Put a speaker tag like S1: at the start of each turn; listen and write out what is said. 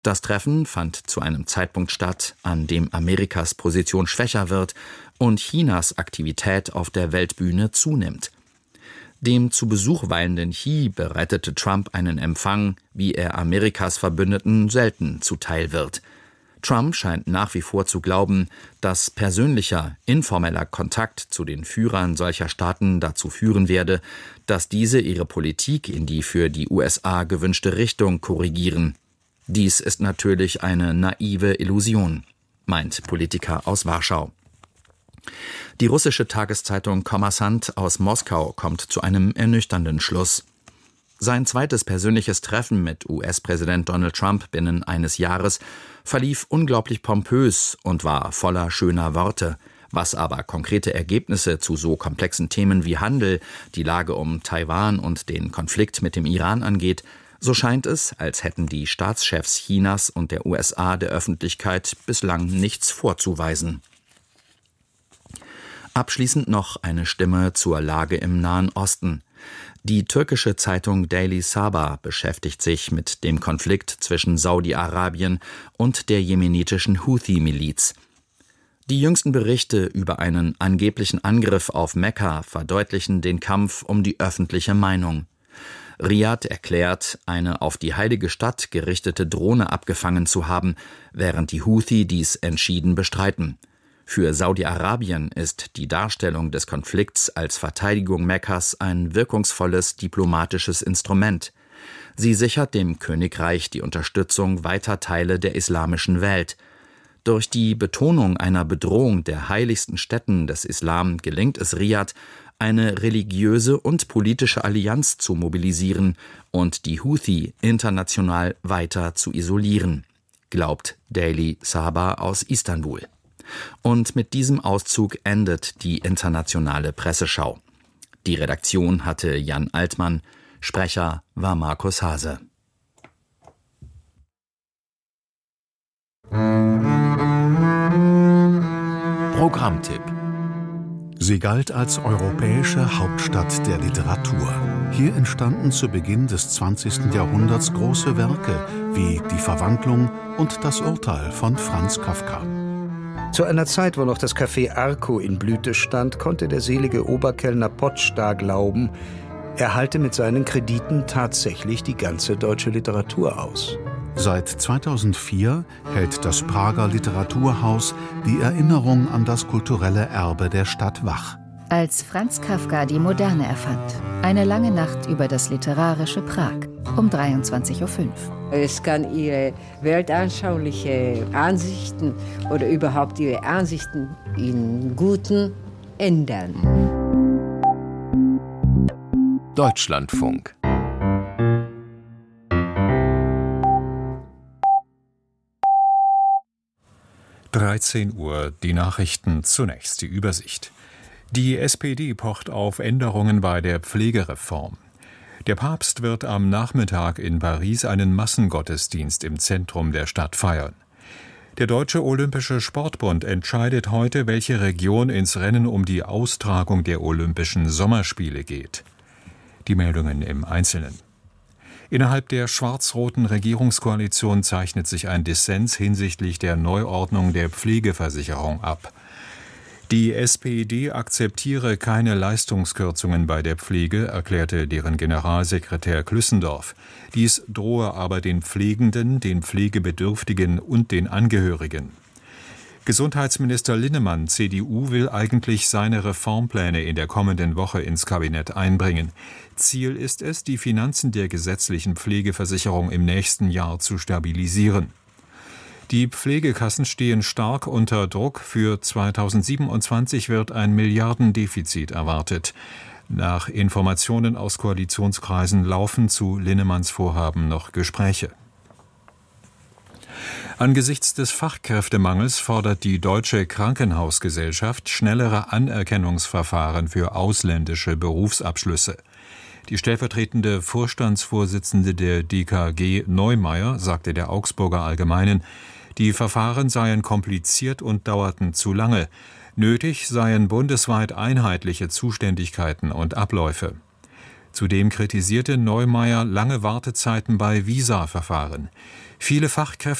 S1: Das Treffen fand zu einem Zeitpunkt statt, an dem Amerikas Position schwächer wird und Chinas Aktivität auf der Weltbühne zunimmt. Dem zu Besuch weilenden Xi bereitete Trump einen Empfang, wie er Amerikas Verbündeten selten zuteil wird. Trump scheint nach wie vor zu glauben, dass persönlicher, informeller Kontakt zu den Führern solcher Staaten dazu führen werde, dass diese ihre Politik in die für die USA gewünschte Richtung korrigieren. Dies ist natürlich eine naive Illusion, meint Politiker aus Warschau. Die russische Tageszeitung Kommersant aus Moskau kommt zu einem ernüchternden Schluss. Sein zweites persönliches Treffen mit US-Präsident Donald Trump binnen eines Jahres verlief unglaublich pompös und war voller schöner Worte. Was aber konkrete Ergebnisse zu so komplexen Themen wie Handel, die Lage um Taiwan und den Konflikt mit dem Iran angeht, so scheint es, als hätten die Staatschefs Chinas und der USA der Öffentlichkeit bislang nichts vorzuweisen. Abschließend noch eine Stimme zur Lage im Nahen Osten. Die türkische Zeitung Daily Sabah beschäftigt sich mit dem Konflikt zwischen Saudi-Arabien und der jemenitischen Houthi-Miliz. Die jüngsten Berichte über einen angeblichen Angriff auf Mekka verdeutlichen den Kampf um die öffentliche Meinung. Riad erklärt, eine auf die heilige Stadt gerichtete Drohne abgefangen zu haben, während die Houthi dies entschieden bestreiten. Für Saudi-Arabien ist die Darstellung des Konflikts als Verteidigung Mekkas ein wirkungsvolles diplomatisches Instrument. Sie sichert dem Königreich die Unterstützung weiter Teile der islamischen Welt. Durch die Betonung einer Bedrohung der heiligsten Stätten des Islam gelingt es Riad, eine religiöse und politische Allianz zu mobilisieren und die Houthi international weiter zu isolieren, glaubt Daily Sabah aus Istanbul. Und mit diesem Auszug endet die internationale Presseschau. Die Redaktion hatte Jan Altmann, Sprecher war Markus Hase.
S2: Programmtipp. Sie galt als europäische Hauptstadt der Literatur. Hier entstanden zu Beginn des 20. Jahrhunderts große Werke wie Die Verwandlung und Das Urteil von Franz Kafka.
S3: Zu einer Zeit, wo noch das Café Arco in Blüte stand, konnte der selige Oberkellner Potschda glauben, er halte mit seinen Krediten tatsächlich die ganze deutsche Literatur aus.
S2: Seit 2004 hält das Prager Literaturhaus die Erinnerung an das kulturelle Erbe der Stadt wach.
S4: Als Franz Kafka die Moderne erfand. Eine lange Nacht über das literarische Prag um 23:05 Uhr.
S5: Es kann ihre weltanschauliche Ansichten oder überhaupt ihre Ansichten in Guten ändern.
S6: Deutschlandfunk.
S7: Uhr, die Nachrichten zunächst, die Übersicht. Die SPD pocht auf Änderungen bei der Pflegereform. Der Papst wird am Nachmittag in Paris einen Massengottesdienst im Zentrum der Stadt feiern. Der Deutsche Olympische Sportbund entscheidet heute, welche Region ins Rennen um die Austragung der Olympischen Sommerspiele geht. Die Meldungen im Einzelnen. Innerhalb der schwarz-roten Regierungskoalition zeichnet sich ein Dissens hinsichtlich der Neuordnung der Pflegeversicherung ab. Die SPD akzeptiere keine Leistungskürzungen bei der Pflege, erklärte deren Generalsekretär Klüssendorf. Dies drohe aber den Pflegenden, den Pflegebedürftigen und den Angehörigen. Gesundheitsminister Linnemann, CDU, will eigentlich seine Reformpläne in der kommenden Woche ins Kabinett einbringen. Ziel ist es, die Finanzen der gesetzlichen Pflegeversicherung im nächsten Jahr zu stabilisieren. Die Pflegekassen stehen stark unter Druck. Für 2027 wird ein Milliardendefizit erwartet. Nach Informationen aus Koalitionskreisen laufen zu Linnemanns Vorhaben noch Gespräche. Angesichts des Fachkräftemangels fordert die Deutsche Krankenhausgesellschaft schnellere Anerkennungsverfahren für ausländische Berufsabschlüsse. Die stellvertretende Vorstandsvorsitzende der DKG Neumeier sagte der Augsburger Allgemeinen, die Verfahren seien kompliziert und dauerten zu lange. Nötig seien bundesweit einheitliche Zuständigkeiten und Abläufe. Zudem kritisierte Neumeier lange Wartezeiten bei Visa-Verfahren. Viele Fachkräfte